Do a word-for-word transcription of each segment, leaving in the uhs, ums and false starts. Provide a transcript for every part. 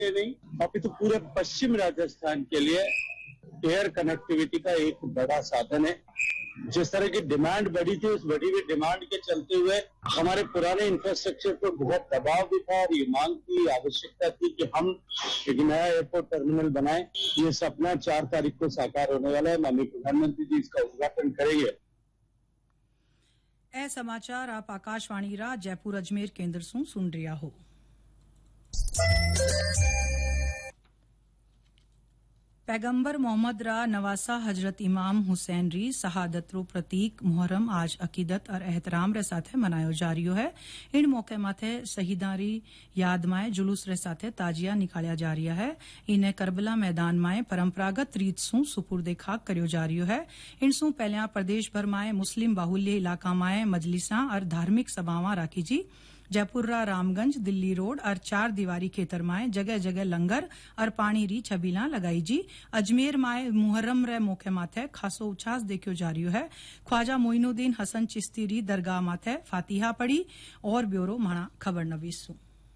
नहीं, अभी तो पूरे पश्चिम राजस्थान के लिए एयर कनेक्टिविटी का एक बड़ा साधन है। जिस तरह की डिमांड बढ़ी थी, उस बढ़ी हुई डिमांड के चलते हुए हमारे पुराने इंफ्रास्ट्रक्चर पर बहुत दबाव भी था और ये मांग की आवश्यकता थी कि हम एक नया एयरपोर्ट टर्मिनल बनाएं। ये सपना चार तारीख को साकार होने वाला है। माननीय प्रधानमंत्री जी इसका उद्घाटन करेंगे। ए समाचार आप आकाशवाणी रा जयपुर अजमेर केंद्र सु सुन रिया हो। पैगंबर मोहम्मद रा नवासा हजरत इमाम हुसैन री शहादत रो प्रतीक मुहर्रम आज अकीदत और एहतराम रे साथे मनायो जा रियो है। इन मौके माथे शहीदां री याद माए जुलूस रे साथे ताजिया निकालिया जा रिया है। इन्हें करबला मैदान माए परंपरागत रीत सु सुपुर्दे खाक करियो जा रियो है। इन सु पहलिया प्रदेश भर माए मुस्लिम बाहुल्य इलाका माए मजलिसां और धार्मिक सभावां राखी जी। जयपुर रा रामगंज दिल्ली रोड और चार दीवारी खेतर माए जगह जगह लंगर और पानी री छबीला लगाई जी। अजमेर माए मुहर्रम रे मौके माथे खासो उछास देखियो जा रियो है। ख्वाजा मोइनुद्दीन हसन चिश्ती री दरगाह माथे फातिहा पड़ी और ब्यूरो माणा खबर नवीसू।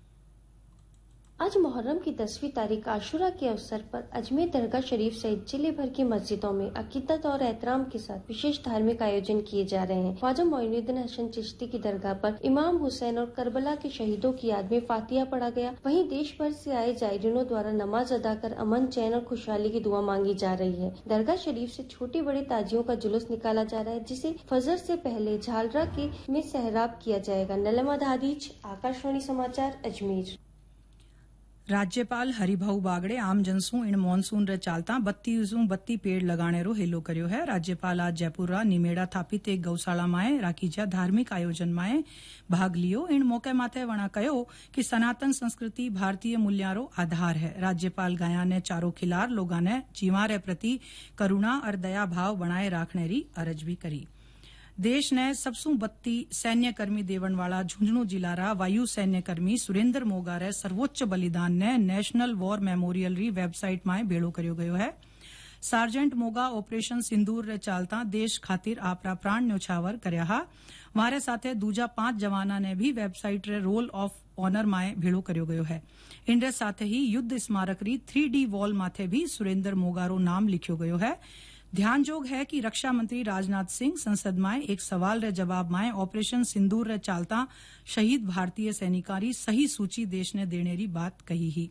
आज मुहर्रम की दसवीं तारीख आशुरा के अवसर पर अजमेर दरगाह शरीफ सहित जिले भर की मस्जिदों में अकीदत और एहतराम के साथ विशेष धार्मिक आयोजन किए जा रहे हैं। ख्वाजा मोइनुद्दीन हसन चिश्ती की दरगाह पर इमाम हुसैन और करबला के शहीदों की याद में फातिहा पढ़ा गया। वहीं देश भर से आए जायरीनों द्वारा नमाज अदा कर अमन चैन और खुशहाली की दुआ मांगी जा रही है। दरगाह शरीफ से छोटे बड़े ताजियों का जुलूस निकाला जा रहा है, जिसे फजर से पहले झालरा के में सहराब किया जाएगा। नलमा दादीज, आकाशवाणी समाचार, अजमेर। राज्यपाल हरिभाऊ बागड़े आम जनसू इन मानसून रे चालता बत्ती बत्ती पेड़ लगाने रो हेलो कर्यो है। राज्यपाल आज जयपुर रा निमेड़ा थापित एक गौशाला माए राखीजा धार्मिक आयोजन माए भाग लियो। इन मौके माथे वणा कहो कि सनातन संस्कृति भारतीय मूल्यारो आधार है। राज्यपाल गाया ने चारों खिलार लोगा ने जीवा रे प्रति करुणा और दया भाव बनाए राखने री अरज भी करी। देश ने सबसू बत्ती सैन्य कर्मी देवण वाला झुंझुनू जिला रा वायु सैन्य कर्मी सुरेंद्र मोगा रे सर्वोच्च बलिदान ने नेशनल वॉर मेमोरियल री वेबसाइट माए भेड़ो कर्यो गयो है। सार्जेंट मोगा ऑपरेशन सिंदूर रे चालता देश खातिर आपरा प्राण न्योछावर कर्या हा। मारे साथे दूजा पांच जवाना ने भी वेबसाइट रे रोल ऑफ ऑनर माए भेड़ो कर्यो गयो है। इनरे साथे ही युद्ध स्मारक री थ्री डी वॉल माथे भी सुरेंद्र मोगा रो नाम लिखियो गयो है। ध्यानजोग है कि रक्षा मंत्री राजनाथ सिंह संसद माए एक सवाल रे जवाब माए ऑपरेशन सिंदूर रे चालता शहीद भारतीय सैनिकारी सही सूची देश ने देने री बात कही ही।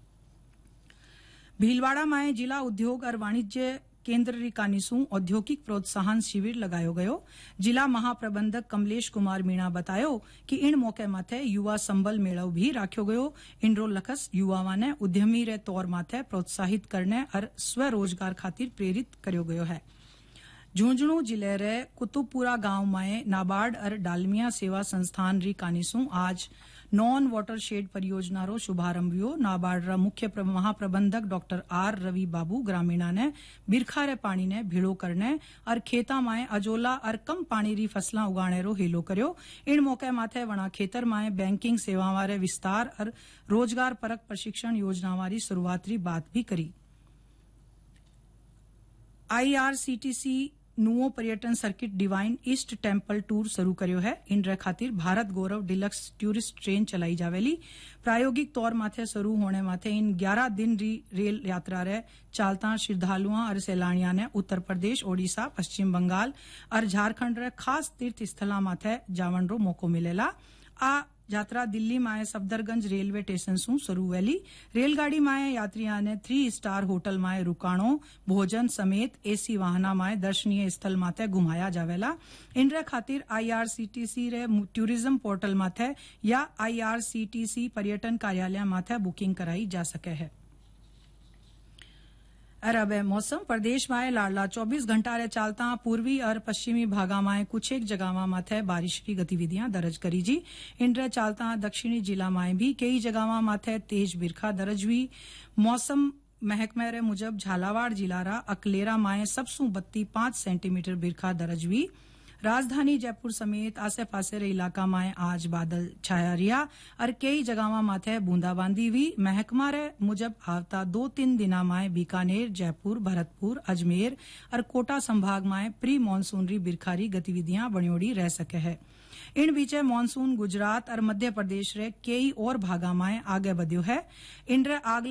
भीलवाड़ा माए जिला उद्योग और वाणिज्य केंद्र री कानिसू औद्योगिक प्रोत्साहन शिविर लगायो गयो। जिला महाप्रबंधक कमलेश कुमार मीणा बतायो कि इन मौके माथे युवा संबल मेळो भी राख्यो गयो। इनरो लखस युवाओं ने उद्यमी रे तौर माथे प्रोत्साहित करने और स्वरोजगार खातिर प्रेरित कर्यो गयो है। झुंझुनू जिले रे कुतुबपुरा गांव में नाबार्ड और डालमिया सेवा संस्थान री कानिसू आज नॉन वाटर शेड परियोजना रो शुभारंभ हुयो। नाबार्ड रा मुख्य महाप्रबंधक डॉक्टर आर रवि बाबू ग्रामीणा ने बिरखा रे पानी ने भीड़ो करने और खेता माए अजोला और कम पानी री फसला उगाने रो हेलो कर्यो। इन मौके माथे वणा खेतर माए बैंकिंग सेवावां रे विस्तार और रोजगार परक प्रशिक्षण योजनावां री शुरुआत री बात भी करी। आईआरसीटीसी नुओ पर्यटन circuit divine east temple tour शुरू कर्यो है। इन रे खातिर भारत गौरव डिलक्स टूरिस्ट ट्रेन चलाई जावेली। प्रायोगिक तौर माथे शुरू होने माथे इन ग्यारह दिन री रेल यात्रा रे चालता श्रद्धालुओं और सैलानिया ने उत्तर प्रदेश, ओडिशा, पश्चिम बंगाल और झारखंड रे खास तीर्थ स्थला माथे जावन रो मौको मिलेला। आ यात्रा दिल्ली माए सफदरगंज रेलवे स्टेशन सु शुरू वेली। रेलगाड़ी माए यात्रिया ने थ्री स्टार होटल माए रुकाणो भोजन समेत एसी वाहना माए दर्शनीय स्थल माथे घुमाया जावेला। इनरे खातिर आईआरसीटीसी रे टूरिज्म पोर्टल माथे या आईआरसीटीसी पर्यटन कार्यालय माथे बुकिंग कराई जा सके है। अरब मौसम प्रदेश माए लाडला चौबीस घंटा रे चालता पूर्वी और पश्चिमी भागा माए कुछ एक जगह माथे बारिश की गतिविधियां दर्ज करी जी। इनरे चालता दक्षिणी जिला माए भी कई जगह माथे तेज बिरखा दर्ज हुई। मौसम महकमे रे मुजब झालावाड़ जिला रा अकलेरा माए सबसू बत्ती पांच सेंटीमीटर बिरखा दर्ज हुई। राजधानी जयपुर समेत आसे पासे रे इलाका में आज बादल छाया रिया और कई जगह माथे बूंदाबांदी हुई। महकमा रे मुजब आवता दो तीन दिना में बीकानेर, जयपुर, भरतपुर, अजमेर और कोटा संभाग में प्री मानसून री बिरखारी गतिविधियां बणियोड़ी रह सके है। इन बीचे मानसून गुजरात और मध्य प्रदेश रे कई और भागा में आगे बढ़ियो है। इन रे आगले